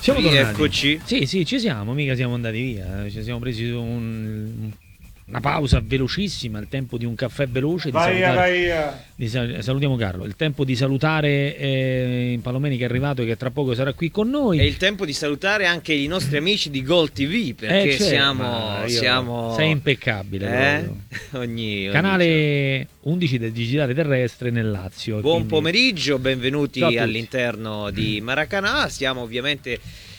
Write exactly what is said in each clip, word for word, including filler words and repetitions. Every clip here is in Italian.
Siamo tornati. Eccoci. Sì, sì, ci siamo, mica siamo andati via. Ci siamo presi un, una pausa velocissima, il tempo di un caffè veloce. Di vai salutare, vai di sal- salutiamo Carlo. Il tempo di salutare eh, Palomeni che è arrivato e che tra poco sarà qui con noi. È il tempo di salutare anche i nostri amici di Gol T V, perché Eh, certo, siamo, ma io- siamo... Sei impeccabile. Eh? proprio. ogni, ogni Canale undici del digitale terrestre nel Lazio. Buon quindi- pomeriggio, benvenuti Ciao a tutti. all'interno di Maracanã. Stiamo ovviamente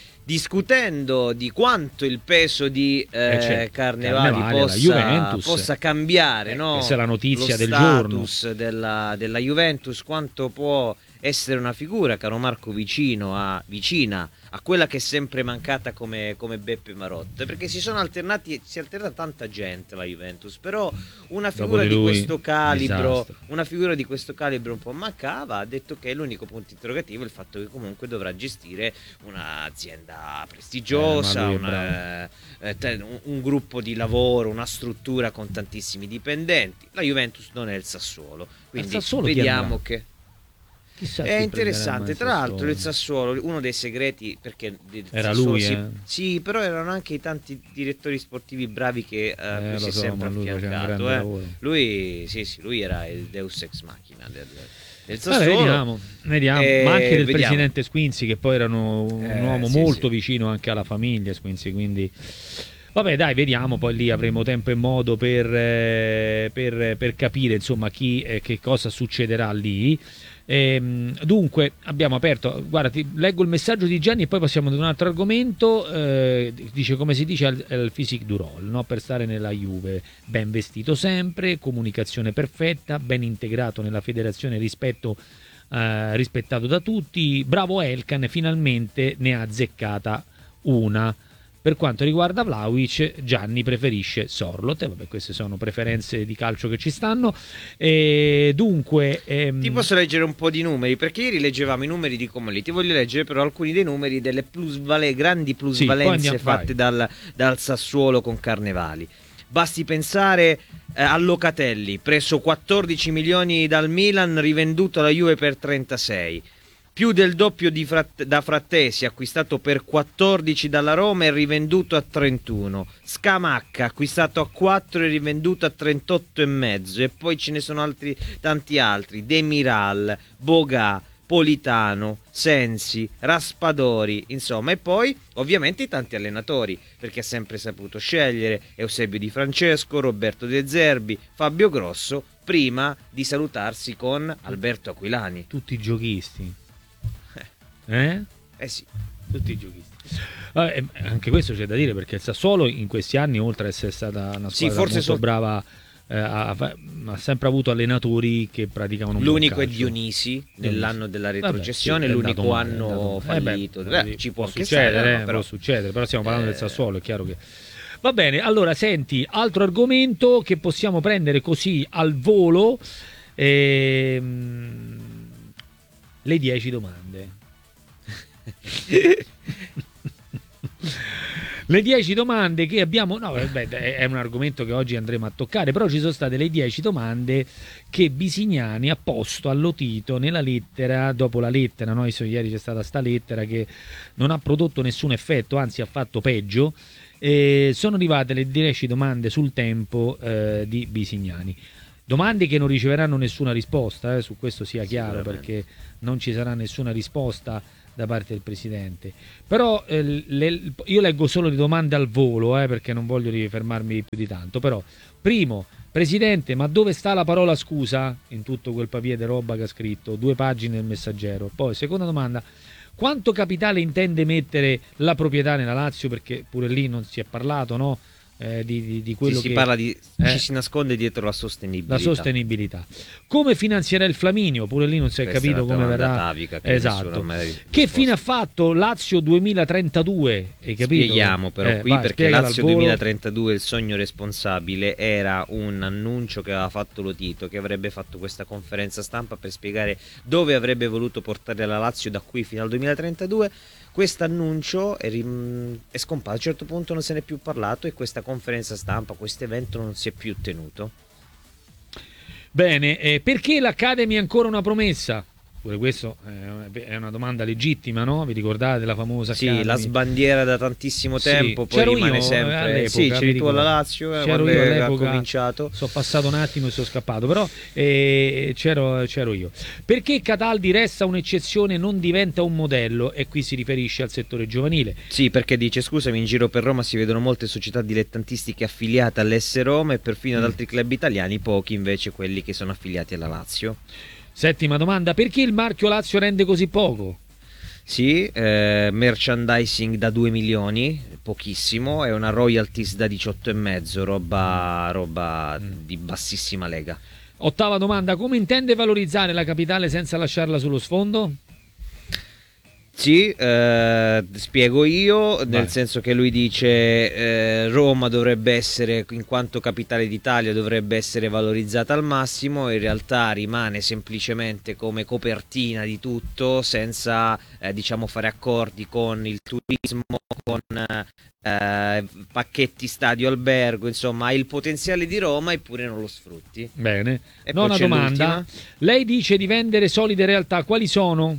discutendo di quanto il peso di eh, Eh, certo. Carnevali, Carnevale, la possa, Juventus. possa cambiare, Eh, no? questa è la notizia Lo del giorno. status della, della Juventus, quanto può essere una figura, caro Marco, vicino a, vicina a quella che è sempre mancata come, come Beppe Marotta, perché si sono alternati, si alterna tanta gente la Juventus, però una figura di di, lui, questo calibro, disastro. una figura di questo calibro un po' mancava. Ha detto che l'unico punto interrogativo è il fatto che comunque dovrà gestire un'azienda prestigiosa, Eh, ma lui è una- eh, te- un, un gruppo di lavoro, una struttura con tantissimi dipendenti. La Juventus non è il Sassuolo, quindi Sassuolo chi vediamo andrà? che Chissà è chi interessante. prenderà Tra mai l'altro il Sassuolo. Sassuolo, uno dei segreti, perché il Era Sassuolo lui, si- eh. sì, però erano anche i tanti direttori sportivi bravi che eh, Eh, lui si lo è so, sempre ma lui faceva un affiancato. grande eh. lavoro. Lui, sì, sì, lui era il Deus ex machina del, del Vabbè, Sassuolo. vediamo, vediamo. Eh, ma anche del vediamo. presidente Squinzi, che poi era un Eh, uomo sì, molto sì. vicino anche alla famiglia Squinzi, quindi vabbè, dai, vediamo, poi lì avremo tempo e modo per, eh, per, per capire insomma chi e che cosa succederà lì. Ehm, dunque abbiamo aperto, guarda, ti leggo il messaggio di Gianni e poi passiamo ad un altro argomento. Eh, dice, come si dice al, al physique du role, no? Per stare nella Juve, ben vestito sempre, comunicazione perfetta, ben integrato nella federazione, rispetto eh, rispettato da tutti. Bravo Elkan, finalmente ne ha azzeccata una. Per quanto riguarda Vlahovic, Gianni preferisce Sorloth. E vabbè, queste sono preferenze di calcio che ci stanno. E dunque, ehm... Ti posso leggere un po' di numeri, perché ieri leggevamo i numeri di Comolli. Ti voglio leggere però alcuni dei numeri delle plusvale, grandi plusvalenze Sì, poi andiamo- fatte dal, dal Sassuolo con Carnevali. Basti pensare eh, a Locatelli, preso quattordici milioni dal Milan, rivenduto alla Juve per trentasei. Più del doppio di Fratt- da Frattesi, acquistato per quattordici dalla Roma e rivenduto a trentuno. Scamacca, acquistato a quattro e rivenduto a trentotto e mezzo. E poi ce ne sono altri, tanti altri: Demiral, Boga, Politano, Sensi, Raspadori, insomma. E poi ovviamente i tanti allenatori, perché ha sempre saputo scegliere Eusebio Di Francesco, Roberto De Zerbi, Fabio Grosso, prima di salutarsi con Alberto Aquilani. tutti i giochisti. Eh? Eh sì. Tutti i giochisti. Vabbè, anche questo c'è da dire, perché il Sassuolo in questi anni, oltre ad essere stata una Sì, squadra forse molto so- brava, eh, ha, ha sempre avuto allenatori che praticavano un L'unico buon è calcio. Dionisi nell'anno della retrocessione, Vabbè, sì, è l'unico andato male, è anno andato male. Eh beh, fallito. Eh, ci può, anche succedere, stare, eh, no, però. può succedere, però stiamo parlando Eh. del Sassuolo, è chiaro che... Va bene, allora senti, altro argomento che possiamo prendere così al volo, ehm, le dieci domande. Le dieci domande che abbiamo, no, vabbè, è un argomento che oggi andremo a toccare, però ci sono state le dieci domande che Bisignani ha posto a Lotito nella lettera, dopo la lettera, no? Ieri c'è stata sta lettera che non ha prodotto nessun effetto, anzi ha fatto peggio. Eh, sono arrivate le dieci domande sul tempo eh, di Bisignani. Domande che non riceveranno nessuna risposta, eh, su questo sia chiaro, perché non ci sarà nessuna risposta da parte del presidente. Però eh, le, io leggo solo le domande al volo, eh, perché non voglio fermarmi più di tanto. Però, primo, presidente, ma dove sta la parola scusa in tutto quel papier di roba che ha scritto? Due pagine del Messaggero. Poi, seconda domanda, quanto capitale intende mettere la proprietà nella Lazio? Perché pure lì non si è parlato, no? Eh, di, di, di quello Sì, che si parla di eh, ci si nasconde dietro la sostenibilità. la sostenibilità. Come finanzierà il Flaminio? Pure lì non si è Questa capito è una come domanda verrà. atavica che nessuno Esatto. ha mai Che risposto. fine ha fatto Lazio duemilatrentadue? Hai capito? Spieghiamo però Eh, qui vai, perché spiegala al Lazio volo. duemilatrentadue, il sogno responsabile, era un annuncio che aveva fatto Lotito, che avrebbe fatto questa conferenza stampa per spiegare dove avrebbe voluto portare la Lazio da qui fino al duemilatrentadue. Questo annuncio è, rim- è scomparso, a un certo punto non se n'è più parlato e questa conferenza stampa, questo evento non si è più tenuto. Bene, eh, perché l'Academy è ancora una promessa? Pure questo eh, è una domanda legittima, no? Vi ricordate della famosa Sì, Academy? la sbandiera da tantissimo tempo, Sì, poi c'ero rimane io sempre. all'epoca, Sì, c'eri mi tu alla ricordo. Lazio eh, C'ero quando io ha all'epoca, cominciato. sono passato un attimo e sono scappato, però eh, c'ero, c'ero io. Perché Cataldi resta un'eccezione, non diventa un modello? E qui si riferisce al settore giovanile. Sì, perché dice, scusami, in giro per Roma si vedono molte società dilettantistiche affiliate all'S Roma e perfino ad Mm. altri club italiani, pochi invece quelli che sono affiliati alla Lazio. Settima domanda, perché il marchio Lazio rende così poco? Sì, eh, merchandising da due milioni, pochissimo, e una royalties da diciotto e mezzo, roba, roba Mm. di bassissima lega. Ottava domanda, come intende valorizzare la capitale senza lasciarla sullo sfondo? Sì, eh, spiego io, nel Vai. senso che lui dice eh, Roma dovrebbe essere, in quanto capitale d'Italia, dovrebbe essere valorizzata al massimo, in realtà rimane semplicemente come copertina di tutto, senza eh, diciamo fare accordi con il turismo, con eh, pacchetti stadio albergo, insomma ha il potenziale di Roma eppure non lo sfrutti. Bene. E Nona poi c'è domanda, l'ultima. lei dice di vendere solide realtà, quali sono?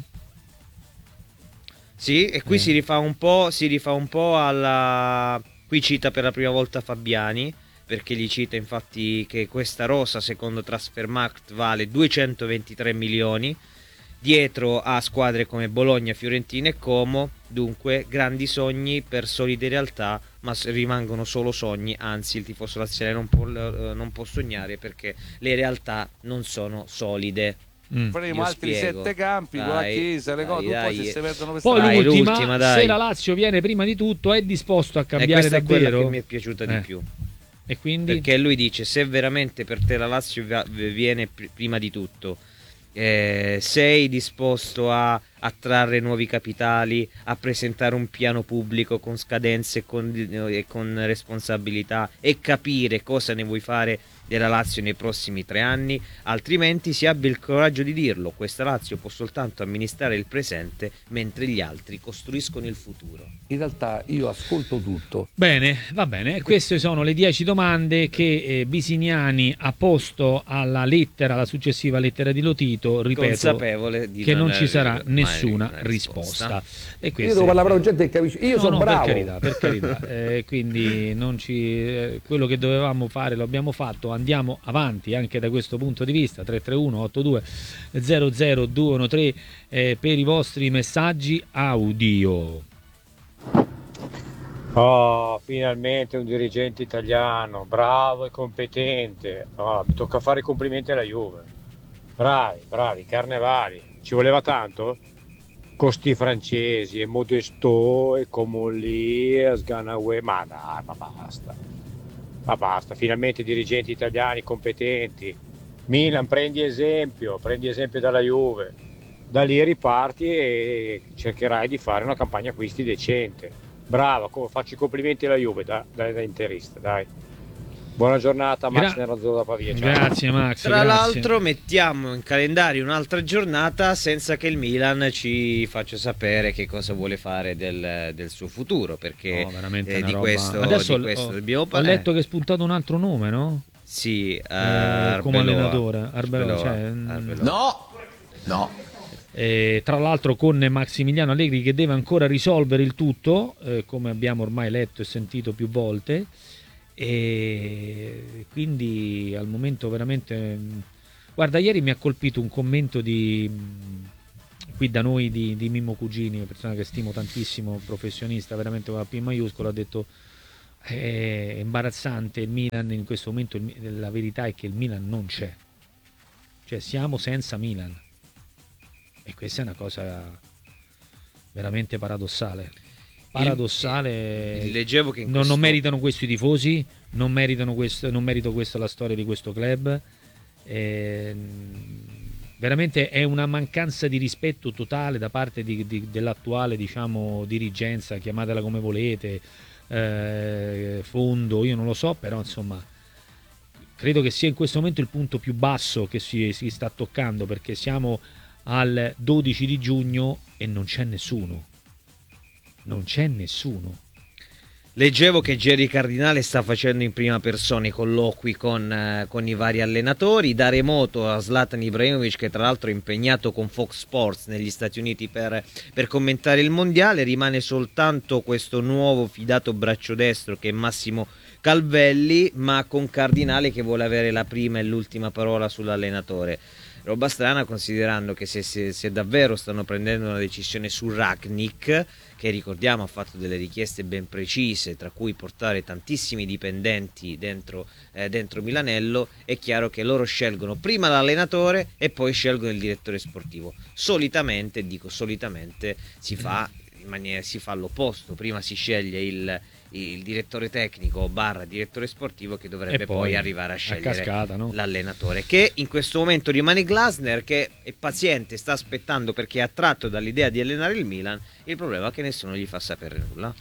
Sì, e qui Eh. si rifà un po', si rifà un po' alla... Qui cita per la prima volta Fabiani, perché gli cita infatti che questa rosa, secondo Transfermarkt, vale duecentoventitré milioni, dietro a squadre come Bologna, Fiorentina e Como, dunque grandi sogni per solide realtà, ma s- rimangono solo sogni, anzi il tifoso laziale non può, eh, non può sognare perché le realtà non sono solide. Mm. Faremo Io altri spiego. sette campi con la Dai, chiesa, le dai, cose, poi dai. se si perdono per Poi strada. Dai, l'ultima, l'ultima, dai. se la Lazio viene prima di tutto, è disposto a E cambiare questa è quella davvero? che mi è piaciuta di Eh. più. E quindi? Perché lui dice: se veramente per te la Lazio va- viene pr- prima di tutto, eh, sei disposto a attrarre nuovi capitali, a presentare un piano pubblico con scadenze e con, e con responsabilità e capire cosa ne vuoi fare della Lazio nei prossimi tre anni, altrimenti si abbia il coraggio di dirlo, questa Lazio può soltanto amministrare il presente mentre gli altri costruiscono il futuro. In realtà io ascolto tutto. Bene, va bene. Queste sono le dieci domande che eh, Bisignani ha posto alla lettera, alla successiva lettera di Lotito, ripeto, Consapevole di che non ci avere sarà mai nessuna una risposta. E Io queste- devo parlare con gente che capisce. Io No, sono no, bravo. per carità, per carità. Eh, quindi non ci, eh, quello che dovevamo fare lo abbiamo fatto, andiamo avanti anche da questo punto di vista. Tre tre uno otto due zero zero due uno tre eh, per i vostri messaggi audio. Oh, finalmente un dirigente italiano, bravo e competente. Oh, mi tocca fare i complimenti alla Juve. Bravi, bravi, Carnevali. Ci voleva tanto? Costi francesi, e Modesto, e Comolli, e Sganaway. Ma dai, ma basta. Ma basta, finalmente dirigenti italiani competenti. Milan, prendi esempio, prendi esempio dalla Juve. Da lì riparti e cercherai di fare una campagna acquisti decente. Brava, come faccio i complimenti alla Juve da, da, da interista, dai. Buona giornata, Max Gra- Nerazzurro da Pavia. Ciao. Grazie Max. Tra grazie. l'altro mettiamo in calendario un'altra giornata senza che il Milan ci faccia sapere che cosa vuole fare del, del suo futuro, perché No, veramente eh, una di roba- questo, Adesso di questo ho, dobbiamo ho parlare. letto che è spuntato un altro nome, no? Sì, eh, Eh, come Arbeloa. allenatore, Arbeloa, Arbeloa, cioè, mm, Arbeloa. No, no. Eh, tra l'altro con Massimiliano Allegri che deve ancora risolvere il tutto, eh, come abbiamo ormai letto e sentito più volte, e quindi al momento veramente... mh, Guarda, ieri mi ha colpito un commento di mh, qui da noi di, di Mimmo Cugini, una persona che stimo tantissimo, professionista veramente con la P maiuscola, ha detto è imbarazzante il Milan in questo momento, il Mi- la verità è che il Milan non c'è, cioè siamo senza Milan. E questa è una cosa veramente paradossale. Paradossale. Il- leggevo che in non, questo- non meritano questo i tifosi, non meritano questo, non merito questo la storia di questo club. Ehm, veramente è una mancanza di rispetto totale da parte di- di- dell'attuale, diciamo, dirigenza, chiamatela come volete, eh, fondo, io non lo so, però insomma credo che sia in questo momento il punto più basso che si, si sta toccando, perché siamo al dodici di giugno e non c'è nessuno, non c'è nessuno. Leggevo che Jerry Cardinale sta facendo in prima persona i colloqui con, eh, con i vari allenatori, da remoto a Zlatan Ibrahimovic, che tra l'altro è impegnato con Fox Sports negli Stati Uniti per, per commentare il mondiale. Rimane soltanto questo nuovo fidato braccio destro che è Massimo Calvelli, ma con Cardinale che vuole avere la prima e l'ultima parola sull'allenatore. Roba strana, considerando che se, se, se davvero stanno prendendo una decisione su Rangnick, che ricordiamo ha fatto delle richieste ben precise, tra cui portare tantissimi dipendenti dentro, eh, dentro Milanello, è chiaro che loro scelgono prima l'allenatore e poi scelgono il direttore sportivo. Solitamente, dico solitamente, si fa in maniera, si fa l'opposto: prima si sceglie il il direttore tecnico barra direttore sportivo, che dovrebbe poi, poi arrivare a scegliere a cascata, no? l'allenatore, che in questo momento rimane Glasner, che è paziente, sta aspettando perché è attratto dall'idea di allenare il Milan. Il problema è che nessuno gli fa sapere nulla.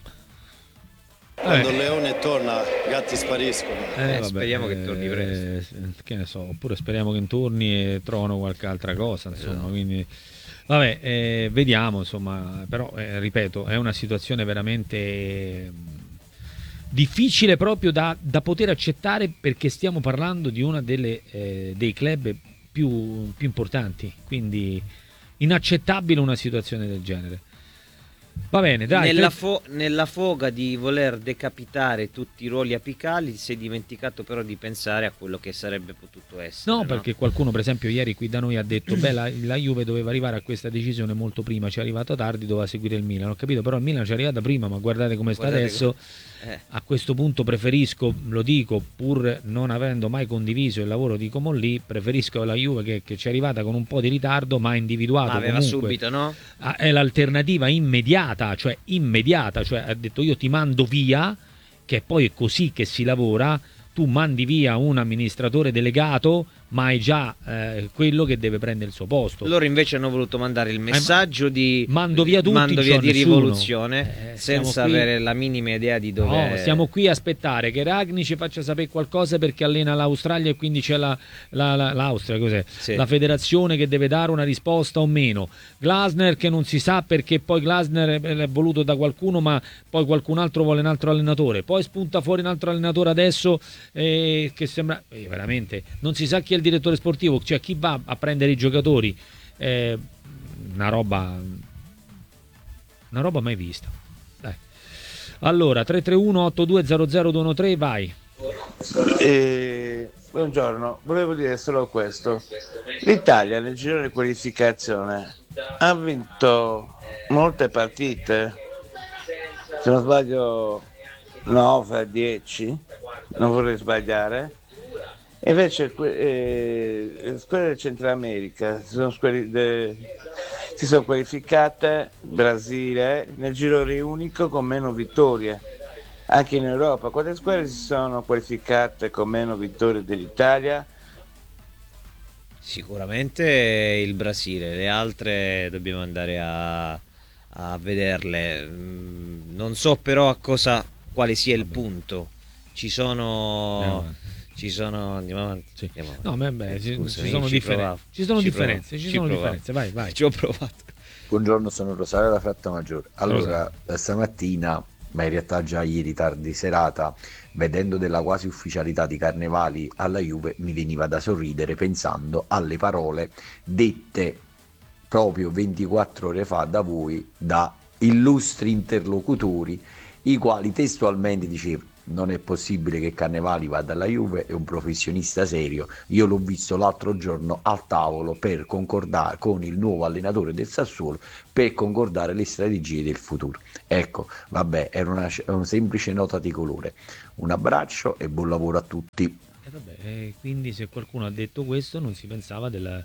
Quando il leone torna, i gatti spariscono. Eh, Eh, vabbè, speriamo che torni presto. eh, che ne so, oppure speriamo che torni e trovano qualche altra cosa, insomma, Esatto. quindi vabbè, eh, vediamo, insomma, però eh, ripeto, è una situazione veramente mh, difficile proprio da, da poter accettare, perché stiamo parlando di uno eh, dei club più, più importanti, quindi inaccettabile una situazione del genere. Va bene, dai. Nella, tre... fo- nella foga di voler decapitare tutti i ruoli apicali, si è dimenticato però di pensare a quello che sarebbe potuto essere. No, No, perché qualcuno per esempio ieri qui da noi ha detto beh, la, la Juve doveva arrivare a questa decisione molto prima, ci è arrivato tardi, doveva seguire il Milan. Ho capito, però il Milan ci è arrivato prima, ma guardate come sta Guardate adesso. Eh. A questo punto preferisco, lo dico pur non avendo mai condiviso il lavoro di Comolli, preferisco la Juve che, che ci è arrivata con un po' di ritardo, ma ha individuato Ma aveva comunque, subito, no? ah, è l'alternativa immediata, cioè immediata, cioè ha detto io ti mando via, che poi è così che si lavora, tu mandi via un amministratore delegato, ma è già eh, quello che deve prendere il suo posto. Loro invece hanno voluto mandare il messaggio di mando via tutti, mando via cioè di nessuno. rivoluzione, Eh, senza qui... avere la minima idea di dove. No, stiamo qui a aspettare che Ragni ci faccia sapere qualcosa, perché allena l'Australia e quindi c'è la, la, la, l'Austria, cos'è? Sì. La federazione che deve dare una risposta o meno. Glasner che non si sa, perché poi Glasner è voluto da qualcuno, ma poi qualcun altro vuole un altro allenatore. Poi spunta fuori un altro allenatore adesso eh, che sembra eh, veramente non si sa chi è il direttore sportivo, cioè chi va a prendere i giocatori. Eh, una roba una roba mai vista. Dai. Allora tre tre uno otto due zero zero due uno tre, vai. Eh, buongiorno, volevo dire solo questo: l'Italia nel girone di qualificazione ha vinto molte partite, se non sbaglio nove a dieci, non vorrei sbagliare. Invece eh, le squadre del Centro America si sono, squadri, de, si sono qualificate, Brasile, nel girone unico con meno vittorie. Anche in Europa, quante squadre si sono qualificate con meno vittorie dell'Italia? Sicuramente il Brasile, le altre dobbiamo andare a, a vederle. Non so però a cosa, quale sia il punto. Ci sono... Ci sono, andiamo avanti. Sì. Andiamo avanti. No, beh, ci, Scusami, ci sono ci differenze. provavo. Ci sono Ci differenze, provavo. ci Ci sono provavo. differenze. Vai, vai. Ci ho provato. Buongiorno, sono Rosario da Frattamaggiore. Allora, stamattina, ma in realtà già ieri tardi serata, vedendo della quasi ufficialità di Carnevali alla Juve, mi veniva da sorridere pensando alle parole dette proprio ventiquattro ore fa da voi, da illustri interlocutori, i quali testualmente dicevano: non è possibile che Carnevali vada alla Juve, è un professionista serio, io l'ho visto l'altro giorno al tavolo per concordare con il nuovo allenatore del Sassuolo, per concordare le strategie del futuro. Ecco, vabbè, era una, una semplice nota di colore. Un abbraccio e buon lavoro a tutti. Eh, vabbè, eh, quindi se qualcuno ha detto questo non si pensava della...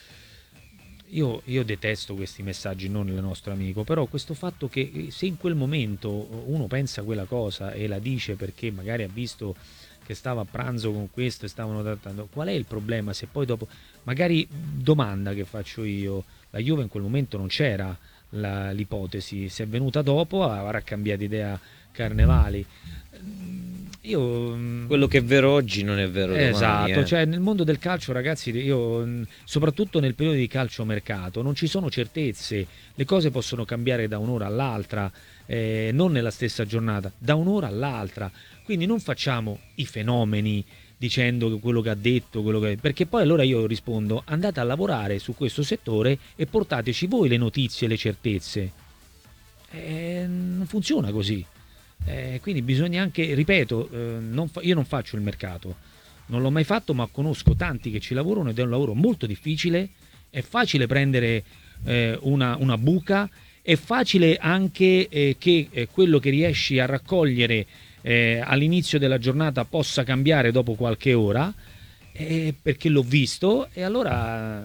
Io, io detesto questi messaggi, non il nostro amico, però questo fatto che se in quel momento uno pensa quella cosa e la dice perché magari ha visto che stava a pranzo con questo e stavano trattando, qual è il problema se poi dopo, magari domanda che faccio io, la Juve in quel momento non c'era la, l'ipotesi, se è venuta dopo avrà cambiato idea Carnevali. io quello che è vero oggi non è vero domani. Esatto, eh. cioè nel mondo del calcio, ragazzi, io soprattutto nel periodo di calciomercato non ci sono certezze, le cose possono cambiare da un'ora all'altra, eh, non nella stessa giornata, da un'ora all'altra. Quindi non facciamo i fenomeni dicendo che quello che ha detto, quello che... perché poi allora io rispondo: andate a lavorare su questo settore e portateci voi le notizie e le certezze. Eh, non funziona così. Eh, quindi bisogna anche, ripeto, eh, non fa, io non faccio il mercato, non l'ho mai fatto, ma conosco tanti che ci lavorano ed è un lavoro molto difficile. È facile prendere eh, una, una buca, è facile anche eh, che eh, quello che riesci a raccogliere eh, all'inizio della giornata possa cambiare dopo qualche ora, eh, perché l'ho visto, e allora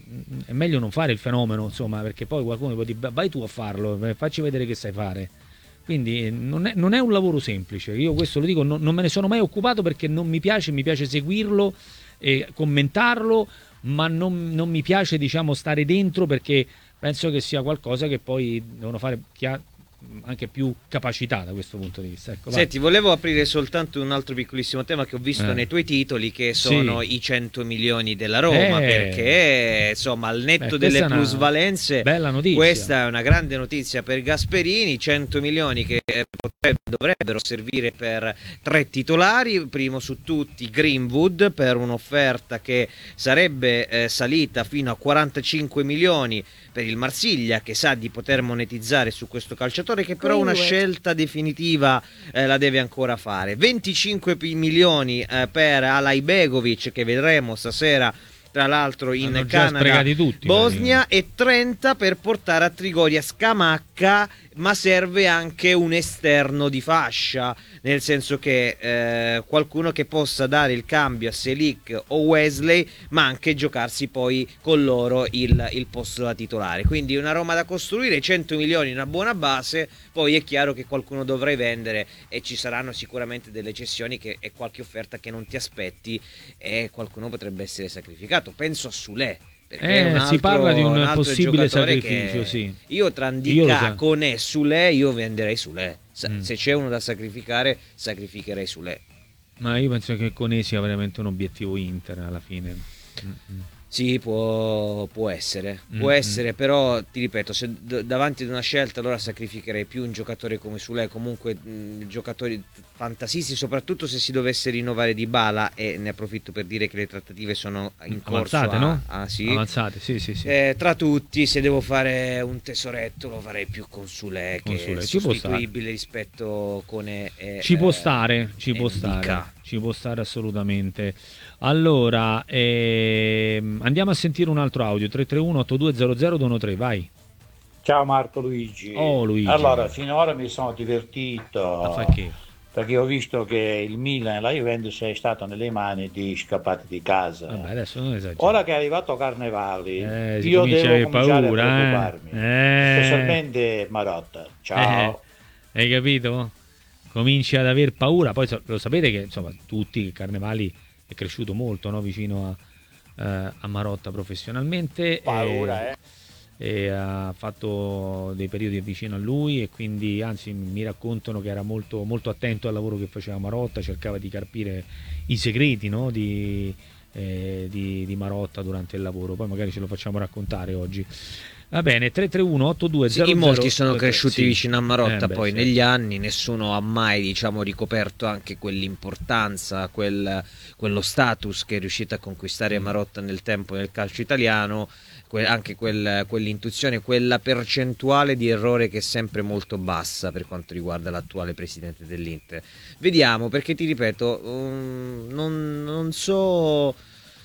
è meglio non fare il fenomeno, insomma, perché poi qualcuno può dire vai tu a farlo, facci vedere che sai fare. Quindi non è, non è un lavoro semplice, io questo lo dico, non, non me ne sono mai occupato perché non mi piace, mi piace seguirlo e commentarlo, ma non, non mi piace, diciamo, stare dentro, perché penso che sia qualcosa che poi devono fare chi ha anche più capacità da questo punto di vista. Ecco, Senti, volevo aprire soltanto un altro piccolissimo tema che ho visto eh. nei tuoi titoli, che sono sì. i cento milioni della Roma, eh. perché insomma al netto Beh, delle plusvalenze, bella notizia. Questa è una grande notizia per Gasperini. Cento milioni che potrebbero, dovrebbero servire per tre titolari, primo su tutti Greenwood, per un'offerta che sarebbe eh, salita fino a quarantacinque milioni per il Marsiglia, che sa di poter monetizzare su questo calciatore, che però una scelta definitiva eh, la deve ancora fare. venticinque milioni eh, per Alay Begovic, che vedremo stasera tra l'altro in Hanno già Canada, tutti, Bosnia, e trenta per portare a Trigoria Scamacca, ma serve anche un esterno di fascia, nel senso che eh, qualcuno che possa dare il cambio a Selic o Wesley, ma anche giocarsi poi con loro il, il posto da titolare. Quindi una Roma da costruire, cento milioni, una buona base. Poi è chiaro che qualcuno dovrai vendere e ci saranno sicuramente delle cessioni che, e qualche offerta che non ti aspetti, e qualcuno potrebbe essere sacrificato. Penso a Sule, perché Eh, è un altro, si parla di un, un altro possibile giocatore sacrificio, che sì. io tra Io lo so. Ndicà, Koné, Sule, io venderei Sule. Se, Mm. se c'è uno da sacrificare, sacrificherei Sule. Ma io penso che con sia veramente un obiettivo Inter alla fine. Mm-mm. Sì, può, può essere, può Mm-hmm. essere, però ti ripeto, se d- davanti ad una scelta allora sacrificherei più un giocatore come Sule, comunque mh, giocatori fantasisti, soprattutto se si dovesse rinnovare Dybala, e ne approfitto per dire che le trattative sono in corso. Avanzate, a, no? a- sì. Avanzate, sì, sì, sì. Eh, tra tutti, se devo fare un tesoretto lo farei più con Sule, Con che Sule, è ci può sostituibile rispetto con e, e, Ci può eh, stare, ci e può Ndicà. stare, ci può stare assolutamente. Allora, ehm, andiamo a sentire un altro audio, tre tre uno otto due zero zero due uno tre, vai. Ciao Marco Luigi. Oh Luigi. Allora, finora mi sono divertito Ma fa che? perché ho visto che il Milan e la Juventus è stato nelle mani di scappati di casa. Vabbè, adesso non esageriamo. Ora che è arrivato Carnevali, Eh, si io comincia devo a avere cominciare paura, a eh. preoccuparmi, Eh. specialmente Marotta. Ciao. Eh, hai capito? Cominci ad aver paura. Poi so- lo sapete che insomma tutti Carnevali è cresciuto molto, no? Vicino a, eh, a Marotta professionalmente. Paura, eh. E ha fatto dei periodi vicino a lui, e quindi anzi mi raccontano che era molto, molto attento al lavoro che faceva Marotta, cercava di carpire i segreti, no? di, eh, di, di Marotta durante il lavoro. Poi magari ce lo facciamo raccontare oggi. Va bene, tre tre uno otto due zero zero. Sì, molti sono cresciuti sì. vicino a Marotta, Eh, beh, poi sì. negli anni nessuno ha mai, diciamo, ricoperto anche quell'importanza, quel, quello status che è riuscito a conquistare Marotta nel tempo nel calcio italiano, que- anche quel, quell'intuizione, quella percentuale di errore che è sempre molto bassa per quanto riguarda l'attuale presidente dell'Inter. Vediamo, perché ti ripeto, um, non, non so...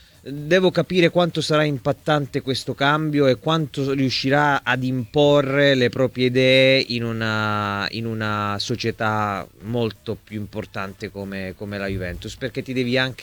Devo capire quanto sarà impattante questo cambio e quanto riuscirà ad imporre le proprie idee in una, in una società molto più importante come, come la Juventus, perché ti devi anche